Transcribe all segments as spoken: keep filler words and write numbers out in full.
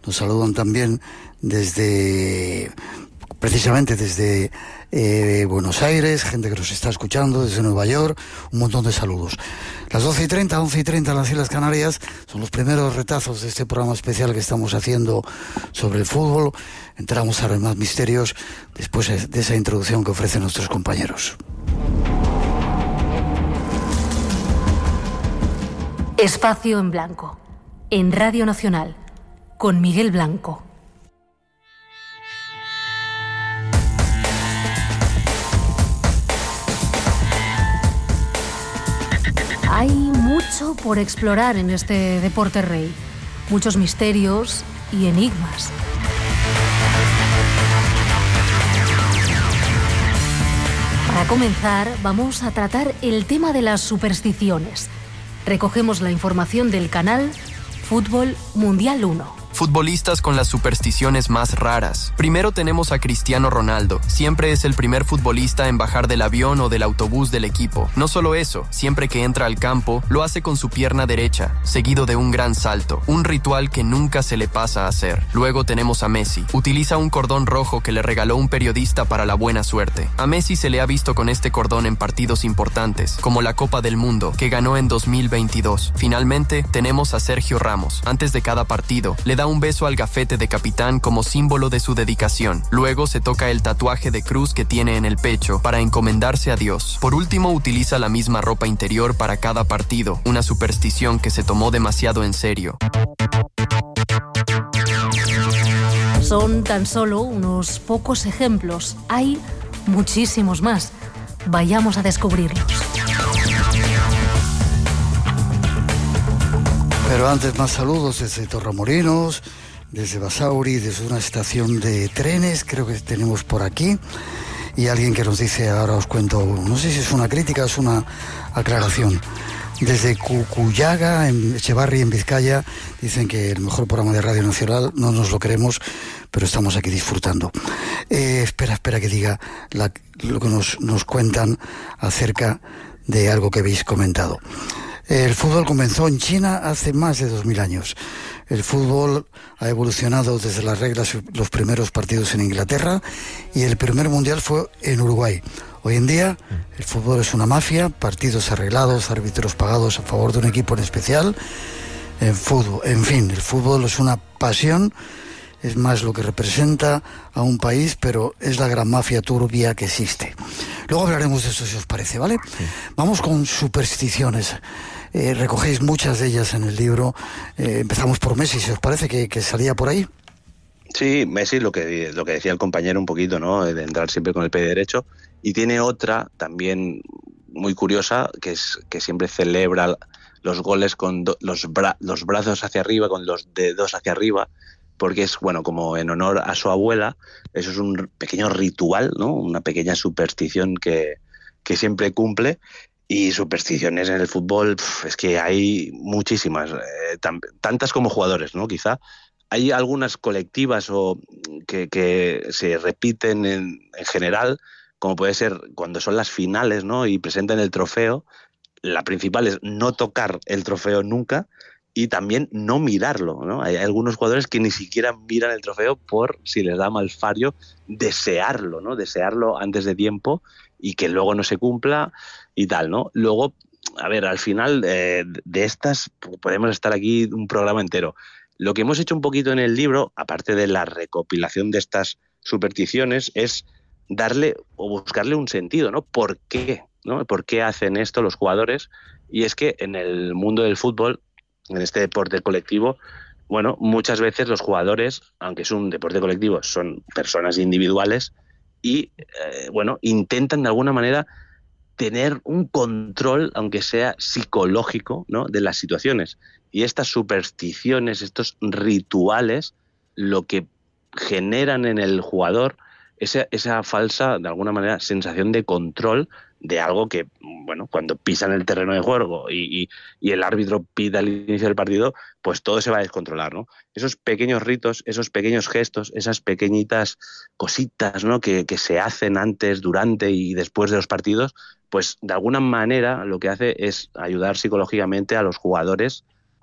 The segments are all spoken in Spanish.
nos saludan también desde, precisamente desde eh, Buenos Aires, gente que nos está escuchando desde Nueva York, un montón de saludos. Las doce y treinta, once y treinta en las Islas Canarias son los primeros retazos de este programa especial que estamos haciendo sobre el fútbol. Entramos a los más misterios después de esa introducción que ofrecen nuestros compañeros. Espacio en Blanco, en Radio Nacional, con Miguel Blanco. Hay mucho por explorar en este deporte rey, muchos misterios y enigmas. Para comenzar, vamos a tratar el tema de las supersticiones. Recogemos la información del canal Fútbol Mundial uno. Futbolistas con las supersticiones más raras. Primero tenemos a Cristiano Ronaldo. Siempre es el primer futbolista en bajar del avión o del autobús del equipo. No solo eso, siempre que entra al campo, lo hace con su pierna derecha, seguido de un gran salto. Un ritual que nunca se le pasa a hacer. Luego tenemos a Messi. Utiliza un cordón rojo que le regaló un periodista para la buena suerte. A Messi se le ha visto con este cordón en partidos importantes, como la Copa del Mundo, que ganó en dos mil veintidós. Finalmente, tenemos a Sergio Ramos. Antes de cada partido, le da un beso al gafete de capitán como símbolo de su dedicación. Luego se toca el tatuaje de cruz que tiene en el pecho para encomendarse a Dios. Por último, utiliza la misma ropa interior para cada partido, una superstición que se tomó demasiado en serio. Son tan solo unos pocos ejemplos. Hay muchísimos más. Vayamos a descubrirlos. Pero antes, más saludos desde Torremolinos, desde Basauri, desde una estación de trenes, creo que tenemos por aquí, y alguien que nos dice, ahora os cuento, no sé si es una crítica o es una aclaración. Desde Cucuyaga, en Echevarri, en Vizcaya, dicen que el mejor programa de Radio Nacional, no nos lo queremos, pero estamos aquí disfrutando. Eh, espera, espera que diga la, lo que nos, nos cuentan acerca de algo que habéis comentado. El fútbol comenzó en China hace más de dos mil años. El fútbol ha evolucionado desde las reglas, los primeros partidos en Inglaterra, y el primer mundial fue en Uruguay. Hoy en día el fútbol es una mafia, partidos arreglados, árbitros pagados a favor de un equipo en especial. En fútbol, en fin, el fútbol es una pasión, es más lo que representa a un país, pero es la gran mafia turbia que existe. Luego hablaremos de eso, si os parece, ¿vale? Sí. Vamos con supersticiones. Eh, recogéis muchas de ellas en el libro. Eh, empezamos por Messi, si os parece, que, que salía por ahí. Sí, Messi, lo que, lo que decía el compañero un poquito, ¿no? De entrar siempre con el pie derecho. Y tiene otra también muy curiosa, que es que siempre celebra los goles con do, los, bra, los brazos hacia arriba, con los dedos hacia arriba, porque es, bueno, como en honor a su abuela. Eso es un pequeño ritual, ¿no? Una pequeña superstición que, que siempre cumple. Y supersticiones en el fútbol, pf, es que hay muchísimas, eh, tan, tantas como jugadores, ¿no? Quizá hay algunas colectivas o que, que se repiten en, en general, como puede ser cuando son las finales, ¿no? Y presentan el trofeo. La principal es no tocar el trofeo nunca y también no mirarlo, ¿no? Hay algunos jugadores que ni siquiera miran el trofeo por si les da mal fario, desearlo, ¿no? Desearlo antes de tiempo y que luego no se cumpla y tal, ¿no? Luego, a ver, al final eh, de estas podemos estar aquí un programa entero. Lo que hemos hecho un poquito en el libro, aparte de la recopilación de estas supersticiones, es darle o buscarle un sentido, ¿no? ¿Por qué? ¿No? ¿Por qué hacen esto los jugadores? Y es que en el mundo del fútbol, en este deporte colectivo, bueno, muchas veces los jugadores, aunque es un deporte colectivo, son personas individuales y, eh, bueno, intentan de alguna manera tener un control, aunque sea psicológico, ¿no? De las situaciones. Y estas supersticiones, estos rituales, lo que generan en el jugador esa, esa falsa, de alguna manera, sensación de control de algo que, bueno, cuando pisan el terreno de juego y, y, y el árbitro pida el inicio del partido, pues todo se va a descontrolar, ¿no? Esos pequeños ritos, esos pequeños gestos, esas pequeñitas cositas, ¿no? que, que se hacen antes, durante y después de los partidos, pues de alguna manera lo que hace es ayudar psicológicamente a los jugadores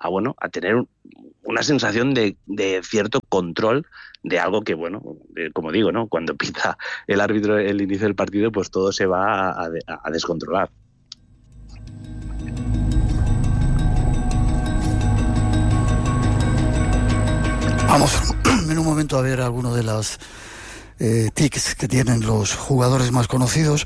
a bueno, a tener un, una sensación de, de cierto control de algo que, bueno, de, como digo, ¿no? Cuando pita el árbitro el inicio del partido, pues todo se va a, a, a descontrolar. Vamos en un momento a ver algunos de las eh, tics que tienen los jugadores más conocidos.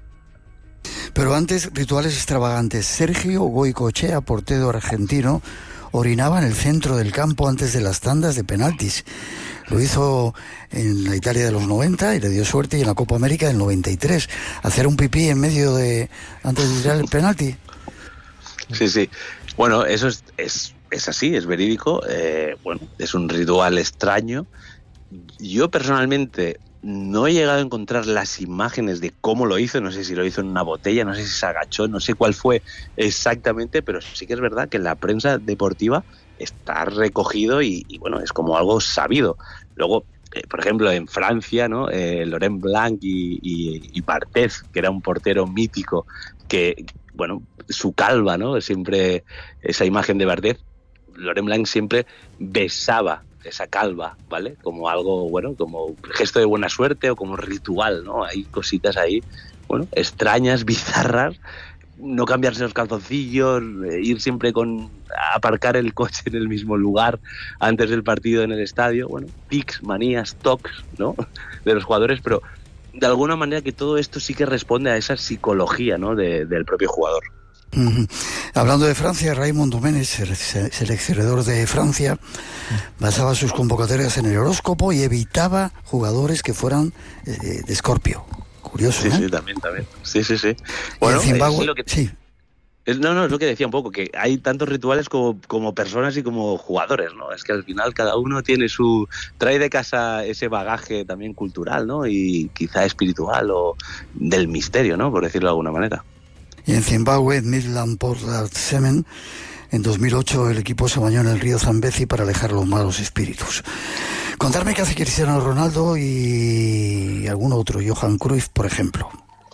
Pero antes, rituales extravagantes. Sergio Goicoechea, portero argentino, orinaba en el centro del campo antes de las tandas de penaltis. Lo hizo en la Italia de los noventa y le dio suerte, y en la Copa América del noventa y tres. Hacer un pipí en medio de... antes de tirar el penalti. Sí, sí. Bueno, eso es, es, es así, es verídico. Eh, bueno, es un ritual extraño. Yo personalmente no he llegado a encontrar las imágenes de cómo lo hizo, no sé si lo hizo en una botella, no sé si se agachó, no sé cuál fue exactamente, pero sí que es verdad que en la prensa deportiva está recogido y, y bueno, es como algo sabido. Luego, eh, por ejemplo, en Francia, ¿no? Eh, Laurent Blanc y, y, y Barthez, que era un portero mítico, que, bueno, su calva, ¿no? Siempre, esa imagen de Barthez, Laurent Blanc siempre besaba esa calva, ¿vale? Como algo, bueno, como gesto de buena suerte o como ritual, ¿no? Hay cositas ahí, bueno, extrañas, bizarras. No cambiarse los calzoncillos, ir siempre con... aparcar el coche en el mismo lugar antes del partido en el estadio. Bueno, tics, manías, tocs, ¿no? De los jugadores, pero de alguna manera que todo esto sí que responde a esa psicología, ¿no? De, del propio jugador. Uh-huh. Hablando de Francia, Raymond Domenech, seleccionador de Francia, basaba sus convocatorias en el horóscopo y evitaba jugadores que fueran eh, de Escorpio. Curioso, sí, ¿no? Sí, también, también. Sí, sí, sí. Bueno, Zimbabue, es lo que... sí. Es, no, no, es lo que decía un poco, que hay tantos rituales como, como personas y como jugadores, ¿no? Es que al final cada uno tiene su... trae de casa ese bagaje también cultural, ¿no? Y quizá espiritual o del misterio, ¿no? Por decirlo de alguna manera. Y en Zimbabue, Midland Port Semen, en dos mil ocho el equipo se bañó en el río Zambezi para alejar los malos espíritus. Contarme qué hace Cristiano Ronaldo y algún otro, Johan Cruyff, por ejemplo.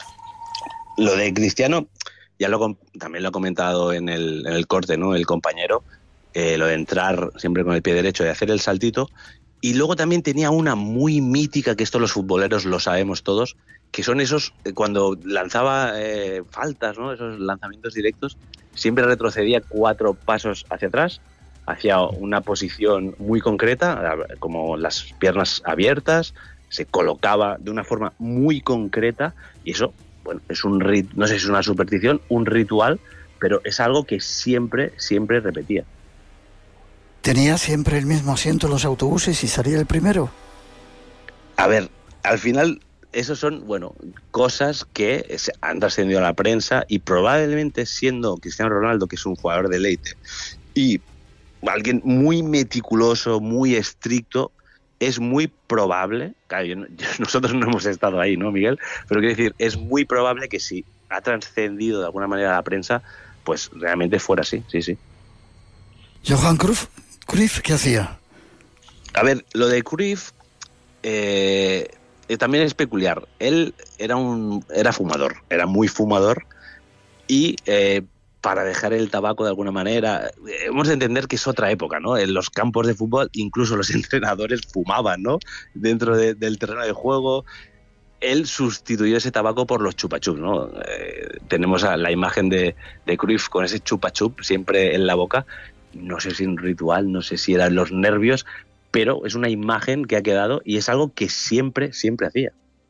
Lo de Cristiano, ya lo también lo ha comentado en el, en el corte, ¿no? El compañero, eh, lo de entrar siempre con el pie derecho, de hacer el saltito. Y luego también tenía una muy mítica, que esto los futboleros lo sabemos todos, que son esos, cuando lanzaba eh, faltas, ¿no? Esos lanzamientos directos, siempre retrocedía cuatro pasos hacia atrás, hacia una posición muy concreta, como las piernas abiertas, se colocaba de una forma muy concreta, y eso, bueno, es un rit- no sé si es una superstición, un ritual, pero es algo que siempre, siempre repetía. ¿Tenía siempre el mismo asiento en los autobuses y salía el primero? A ver, al final... Esos son, bueno, cosas que se han trascendido a la prensa, y probablemente siendo Cristiano Ronaldo, que es un jugador de élite, y alguien muy meticuloso, muy estricto, es muy probable, claro, yo, yo, nosotros no hemos estado ahí, ¿no, Miguel? Pero quiero decir, es muy probable que si ha trascendido de alguna manera a la prensa, pues realmente fuera así, sí, sí. Johan Cruyff, Cruyff, ¿qué hacía? A ver, lo de Cruyff... Eh, Eh, también es peculiar. Él era un era fumador, era muy fumador, y eh, para dejar el tabaco de alguna manera, eh, hemos de entender que es otra época, ¿no? En los campos de fútbol incluso los entrenadores fumaban, ¿no? Dentro de, del terreno de juego. Él sustituyó ese tabaco por los chupa-chups, ¿no? Eh, tenemos a la imagen de, de Cruyff con ese chupa-chup siempre en la boca. No sé si un ritual, no sé si eran los nervios, pero es una imagen que ha quedado y es algo que siempre, siempre hacía.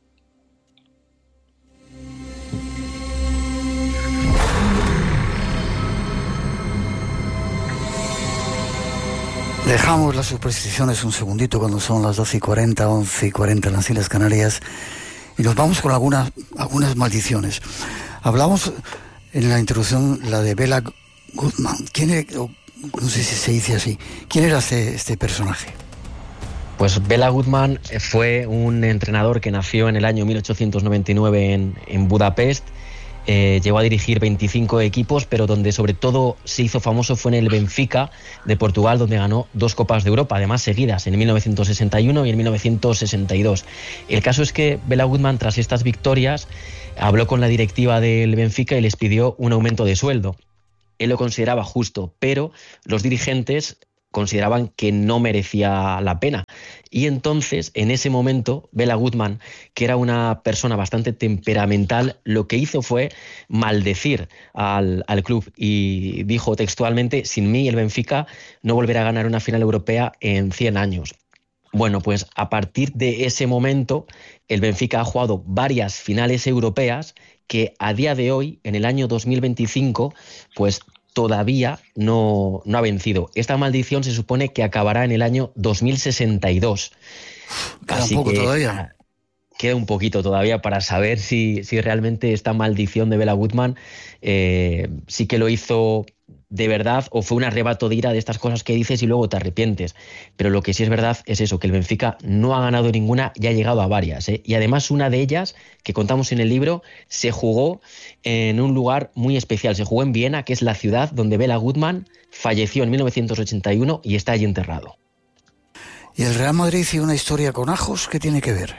Dejamos las supersticiones un segundito cuando son las doce y cuarenta, once y cuarenta en las Islas Canarias, y nos vamos con algunas, algunas maldiciones. Hablamos en la introducción la de Bela Goodman. ¿Quién era, no sé si se dice así, quién era este, este personaje? Pues Bela Goodman fue un entrenador que nació en el año mil ochocientos noventa y nueve en, en Budapest. Eh, llegó a dirigir veinticinco equipos, pero donde sobre todo se hizo famoso fue en el Benfica de Portugal, donde ganó dos Copas de Europa, además seguidas, en mil novecientos sesenta y uno y en mil novecientos sesenta y dos. El caso es que Bela Goodman, tras estas victorias, habló con la directiva del Benfica y les pidió un aumento de sueldo. él lo consideraba justo, pero los dirigentes consideraban que no merecía la pena. Y entonces, en ese momento, Bela Goodman, que era una persona bastante temperamental, lo que hizo fue maldecir al, al club y dijo textualmente: sin mí el Benfica no volverá a ganar una final europea en cien años. Bueno, pues a partir de ese momento, el Benfica ha jugado varias finales europeas que a día de hoy, en el año dos mil veinticinco, pues todavía no, no ha vencido. Esta maldición se supone que acabará en el año dos mil sesenta y dos. Queda un poco que, todavía. Queda un poquito todavía para saber si, si realmente esta maldición de Bela Goodman eh, sí que lo hizo de verdad o fue un arrebato de ira de estas cosas que dices y luego te arrepientes. Pero lo que sí es verdad es eso, que el Benfica no ha ganado ninguna y ha llegado a varias, ¿eh? Y además una de ellas, que contamos en el libro, se jugó en un lugar muy especial. Se jugó en Viena, que es la ciudad donde Bela Goodman falleció en mil novecientos ochenta y uno y está allí enterrado. ¿Y el Real Madrid y una historia con Ajos? ¿Qué tiene que ver?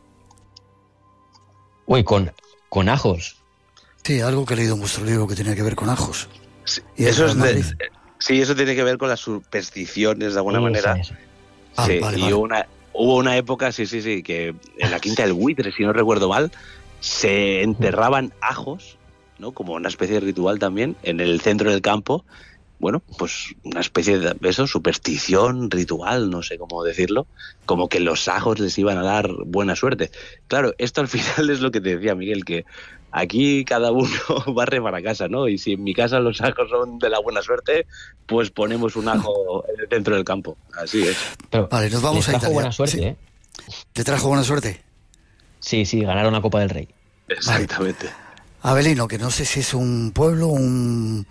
Uy, con, con Ajos. Sí, algo que he leído en vuestro libro que tiene que ver con Ajos. Sí, eso es de, sí, eso tiene que ver con las supersticiones de alguna Eso, manera. eso. Ah, Sí, vale, y vale. Hubo, una, hubo una época, sí, sí, sí, que en la Quinta del Buitre, si no recuerdo mal, se enterraban ajos, ¿no? Como una especie de ritual también, en el centro del campo. Bueno, pues una especie de eso, superstición, ritual, no sé cómo decirlo, como que los ajos les iban a dar buena suerte. Claro, esto al final es lo que te decía Miguel, que aquí cada uno barre para casa, ¿no? Y si en mi casa los ajos son de la buena suerte, pues ponemos un ajo en el centro del campo. Así es. Pero Vale, nos vamos les a trajo Italia. buena suerte, Sí. ¿eh? ¿Te trajo buena suerte? Sí, sí, ganaron la Copa del Rey. Exactamente. Avelino, que no sé si es un pueblo, un,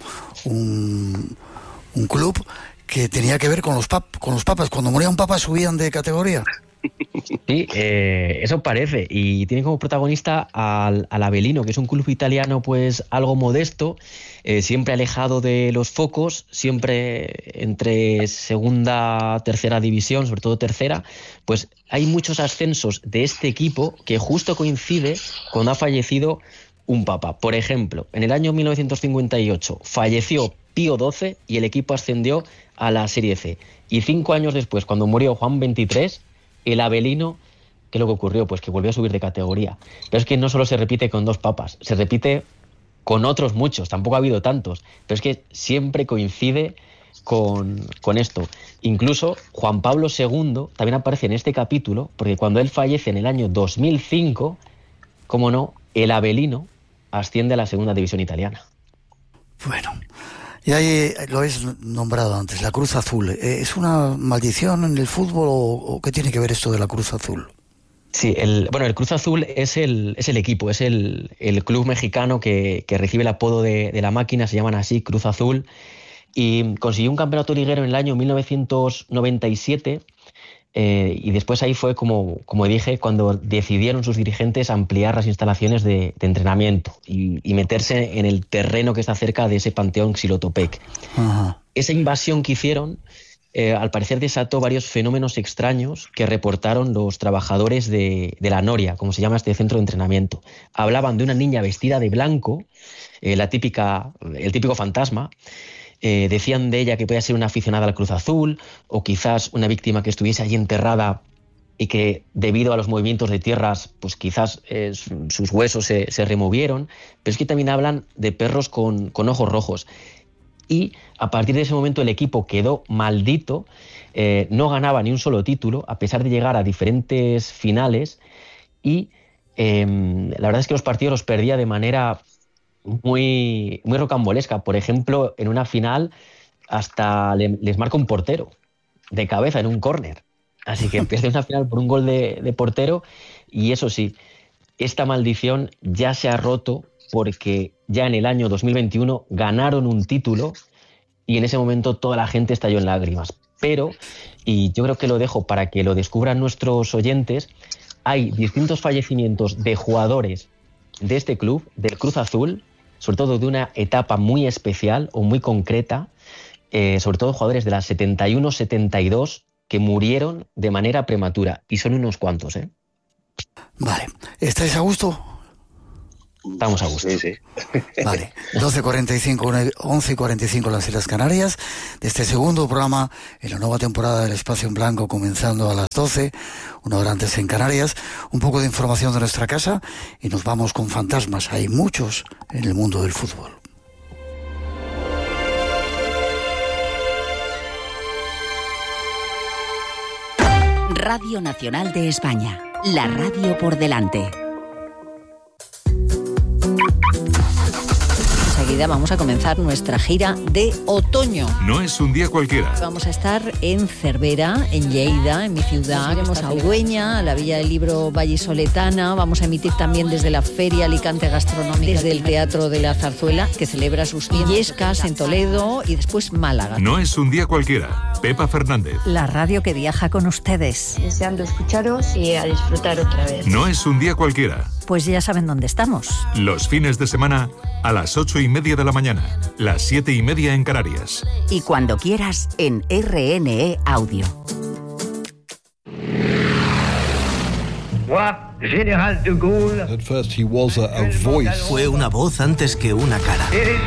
un, un club que tenía que ver con los, pap, con los papas. Cuando moría un papa subían de categoría. Sí, eh, eso parece. Y tiene como protagonista al, al Avelino, que es un club italiano pues algo modesto, eh, siempre alejado de los focos, siempre entre segunda, tercera división, sobre todo tercera. Pues hay muchos ascensos de este equipo que justo coincide cuando ha fallecido un papa. Por ejemplo, en el año mil novecientos cincuenta y ocho falleció Pío doce y el equipo ascendió a la Serie C. Y cinco años después, cuando murió Juan veintitrés, el Avelino, ¿qué es lo que ocurrió? Pues que volvió a subir de categoría. Pero es que no solo se repite con dos papas, se repite con otros muchos, tampoco ha habido tantos, pero es que siempre coincide con, con esto. Incluso Juan Pablo segundo también aparece en este capítulo, porque cuando él fallece en el año dos mil cinco, cómo no, el Avelino asciende a la segunda división italiana. Bueno, y ahí lo habéis nombrado antes, la Cruz Azul. ¿Es una maldición en el fútbol o, o qué tiene que ver esto de la Cruz Azul? Sí, el, bueno, el Cruz Azul es el, es el equipo, es el, el club mexicano que, que recibe el apodo de, de la máquina, se llaman así, Cruz Azul, y consiguió un campeonato liguero en el año mil novecientos noventa y siete. Eh, y después ahí fue, como, como dije, cuando decidieron sus dirigentes ampliar las instalaciones de, de entrenamiento y, y meterse en el terreno que está cerca de ese panteón Xilotepec. Ajá. Esa invasión que hicieron, eh, al parecer desató varios fenómenos extraños que reportaron los trabajadores de, de la Noria, como se llama este centro de entrenamiento. Hablaban de una niña vestida de blanco, eh, la típica, el típico fantasma. Eh, decían de ella que podía ser una aficionada al Cruz Azul o quizás una víctima que estuviese allí enterrada y que debido a los movimientos de tierras pues quizás eh, sus huesos se, se removieron, pero es que también hablan de perros con, con ojos rojos. Y a partir de ese momento el equipo quedó maldito, eh, no ganaba ni un solo título a pesar de llegar a diferentes finales y eh, la verdad es que los partidos los perdía de manera muy, muy rocambolesca. Por ejemplo, en una final hasta le, les marca un portero de cabeza en un córner. Así que pierde una final por un gol de, de portero. Y eso sí, esta maldición ya se ha roto porque ya en el año dos mil veintiuno ganaron un título y en ese momento toda la gente estalló en lágrimas. Pero, y yo creo que lo dejo para que lo descubran nuestros oyentes, hay distintos fallecimientos de jugadores de este club, del Cruz Azul, sobre todo de una etapa muy especial o muy concreta, eh, sobre todo jugadores de las setenta y uno setenta y dos que murieron de manera prematura, y son unos cuantos, ¿eh? Vale, ¿estáis a gusto? Estamos a gusto. Sí, sí. Vale, doce cuarenta y cinco, once y cuarenta y cinco en las Islas Canarias, de este segundo programa en la nueva temporada del Espacio en Blanco, comenzando a las doce, una hora antes en Canarias. Un poco de información de nuestra casa y nos vamos con fantasmas. Hay muchos en el mundo del fútbol. Radio Nacional de España, la radio por delante. Enseguida vamos a comenzar nuestra gira de otoño. No es un día cualquiera. Vamos a estar en Cervera, en Lleida, en mi ciudad. Iremos a Ugüeña, a la Villa del Libro Vallisoletana. Vamos a emitir también desde la Feria Alicante Gastronómica, desde el Teatro de la Zarzuela, que celebra sus Illescas en Toledo, y después Málaga. No es un día cualquiera. Pepa Fernández. La radio que viaja con ustedes. Deseando escucharos y a disfrutar otra vez. No es un día cualquiera. Pues ya saben dónde estamos. Los fines de semana a las ocho y media de la mañana, las siete y media en Canarias. Y cuando quieras en R N E Audio. General de Gaulle. At first he was a, a voice. Fue una voz antes que una cara.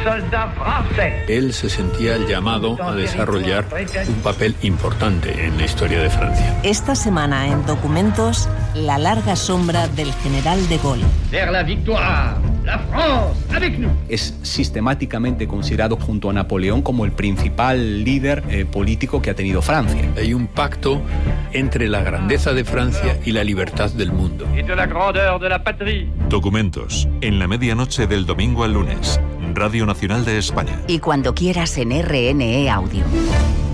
Él se sentía llamado a desarrollar un papel importante en la historia de Francia. Esta semana en Documentos, la larga sombra del general de Gaulle. Vers la victoire, la France, avec nous. Es sistemáticamente considerado junto a Napoleón como el principal líder eh, político que ha tenido Francia. Hay un pacto entre la grandeza de Francia y la libertad del mundo. De la grandeur de la patrie. Documentos, en la medianoche del domingo al lunes. Radio Nacional de España. Y cuando quieras en R N E Audio.